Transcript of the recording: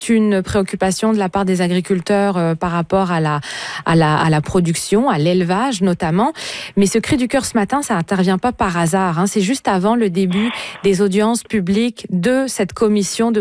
une préoccupation de la part des agriculteurs par rapport à la production, à l'élevage notamment. Mais ce cri du cœur ce matin, ça n'intervient pas par hasard. C'est juste avant le début des audiences publiques de cette commission de